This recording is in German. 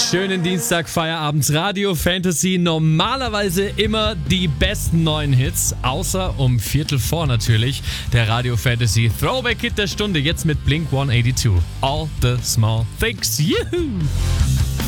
Schönen Dienstag, Feierabends, Radio Fantasy. Normalerweise immer die besten neuen Hits, außer um 3:45 natürlich. Der Radio Fantasy Throwback Hit der Stunde, jetzt mit Blink 182. All the Small Things. Juhu!